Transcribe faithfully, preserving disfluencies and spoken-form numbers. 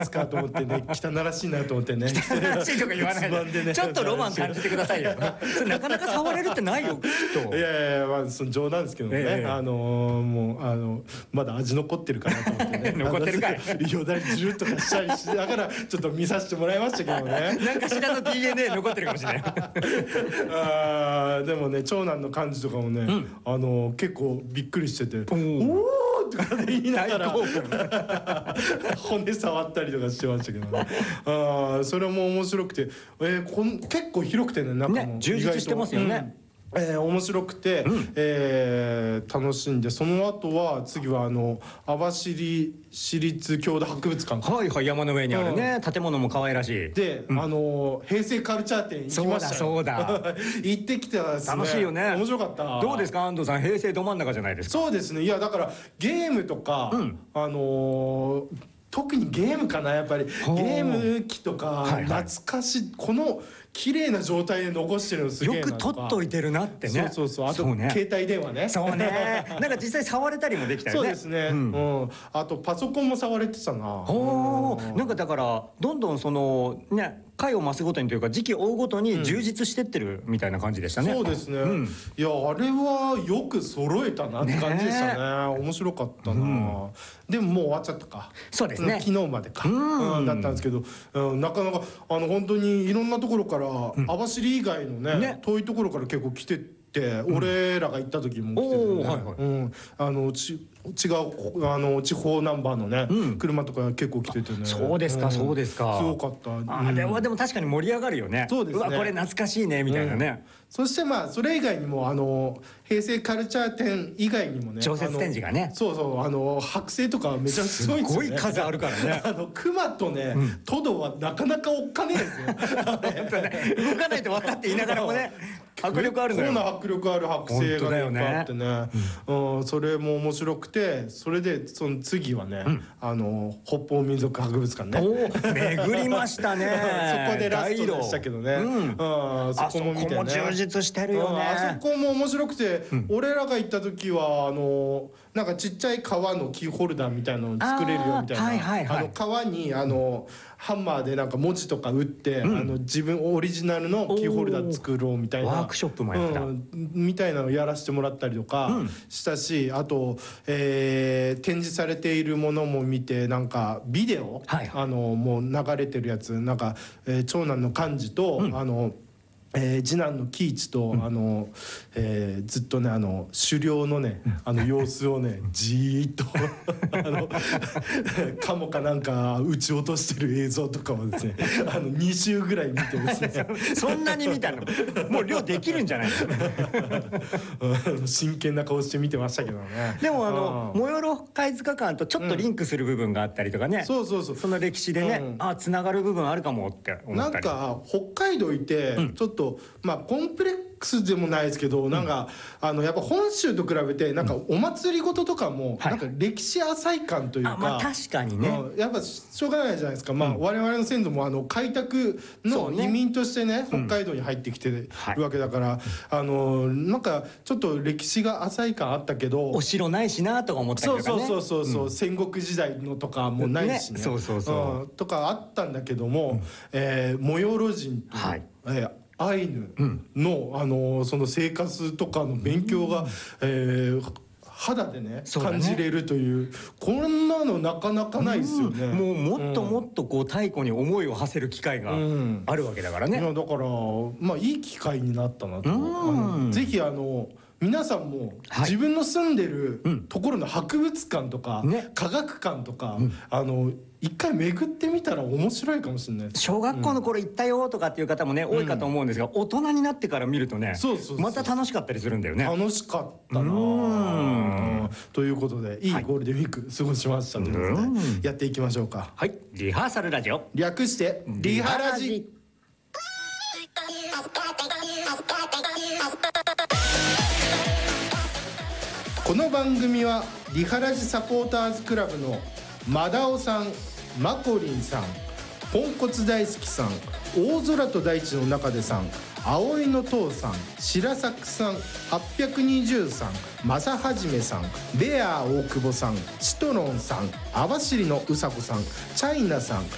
つかと思ってね、汚らしいなと思ってね。 汚らしいとか言わないで、ね、ちょっとロマン感じてくださいよ。それなかなか触れるってないよきっと。 いやいや、まあその冗談ですけどね、えー、あのー、もうあのまだ味残ってるかなと思ってね。 残ってるかい。 よだれジュルッとかしたりしながらちょっと見させてもらいましたけどね。 なんかしらの ディーエヌエー 残ってるかもしれない。 あでもね、長男の感じとかもね、うん、あの結構びっくりしてて、おおとかで言いながら骨触ったりとかしてましたけどね。あそれも面白くて、えー、こん結構広くてね、中も、ね、 充実してますよね。うんえー、面白くて、うん、えー、楽しんで、その後は次はあの網走市立郷土博物館、 はいはい、山の上にあるね、うん、建物も可愛らしいで、うん、あの平成カルチャー展行きましたよ。 そうだそうだ行ってきたですね。 楽しいよね。 面白かった。 どうですか安藤さん、平成ど真ん中じゃないですか。 そうですね。いやだからゲームとか、うん、あのー特にゲームかな、やっぱりゲーム機とか懐かしい、はいはい、この綺麗な状態で残してるのすげえなとか、 よく取っといてるなってね。 そうそうそう。あと、ね、携帯電話ね。 そうね。なんか実際触れたりもできたよね。 そうですね、うんうん、あとパソコンも触れてたな。 おー、なんかだからどんどんそのね回を増すごとにというか時期を追うごとに充実してってるみたいな感じでしたね。 うん、そうですね、うん、いやあれはよく揃えたなって感じでしたね。面白かったな、うん、でももう終わっちゃったか。 そうですね、 昨日までか、うんうん、だったんですけど、うん、なかなかあの本当にいろんなところから、うん、網走以外の ね, ね遠いところから結構来てて、うん、俺らが行った時も来ててね、はいはい、うん、あのち違うあの地方ナンバーのね、うん、車とか結構来ててね。 そうですか、うん、そうですか。 すごかった。 あ、うん、でもでも確かに盛り上がるよね。 そうですね。 うわこれ懐かしいねみたいなね。うん、 そしてまあそれ以外にもあの平成カルチャー展以外にもね、 常設展示がね。 そうそう、あの剥製とかめちゃくちゃすごいんですよね。 すごい数あるからね。 あの熊とね、うん、トドはなかなかおっかねえですよ。 本当ね、動かないと分かっていながらもね。迫力あるのよ。 こんな迫力ある剥製がいっぱいあってね、うん、それも面白くて、それでその次はね、うん、あの北方民族博物館ね。 お巡りましたね。 そこでラストでしたけどね、うん、そこも見てね。 あそこも充実してるよね。 あそこも面白くて、うん、俺らが行った時はあのなんかちっちゃい革のキーホルダーみたいなの作れるよみたいな、はいはいはい、あの革にあの、うん、ハンマーでなんか文字とか打って、うん、あの自分オリジナルのキーホルダー作ろうみたいなワークショップもやった、 うん、みたいなのをやらせてもらったりとかしたし、うん、あと、えー、展示されているものも見て、なんかビデオ、はいはい、あのもう流れてるやつ、なんか、えー、長男の寛治と、うん、あのえー、次男の喜一と、うん、あの、えー、ずっとねあの狩猟のねあの様子をねじーっとあのカモかなんか撃ち落としてる映像とかをですねあのに週ぐらい見てですねそんなに見たのもう漁できるんじゃないの真剣な顔して見てましたけどね。 でもあのモヨロ貝塚館とちょっとリンクする部分があったりとかね、うん、そうそうそう、その歴史でね、うん、あつながる部分あるかもって思ったり。 なんか北海道いて、うん、ちょっとまあコンプレックスでもないですけど、うん、なんかあのやっぱ本州と比べてなんかお祭りごととかもなんか歴史浅い感というか、 はい、あまあ確かにね、 うん、やっぱしょうがないじゃないですか、まあ、うん、我々の先祖もあの開拓の移民としてね、北海道に入ってきてるわけだから、うん、あのなんかちょっと歴史が浅い感あったけど、 お城ないしなとか思ったりとかね、 そうそうそうそう、うん、戦国時代のとかもないしね、 ね、そうそうそう、 うん、とかあったんだけども、うん、えー、モヨロ人と、はい、えーアイヌの、うん、あのその生活とかの勉強が、うん、えー、肌でね感じれるという、こんなのなかなかないですよね、 うん、もうもっともっとこう太古に思いを馳せる機会があるわけだからね、 うん、いやだからまあいい機会になったなと、うん、あのぜひあの皆さんも自分の住んでるところの博物館とか、ね、科学館とか、うん、あの一回巡ってみたら面白いかもしれないです。 小学校の頃行ったよとかっていう方もね、うん、多いかと思うんですが、大人になってから見るとね、そうそうそう、また楽しかったりするんだよね。 楽しかったなということで、いいゴールデンウィーク過ごしましたので、ね、やっていきましょうか。 はい、リハーサルラジオ、 略してリハラジ。この番組はリハラジサポーターズクラブのマダオさん、マコリンさん、ポンコツ大好きさん、大空と大地の中でさん、葵の父さん、白作さん、はっぴゃくにじゅうさん、正はじめさん、ベアー大久保さん、シトロンさん、網走のうさこさん、チャイナさん、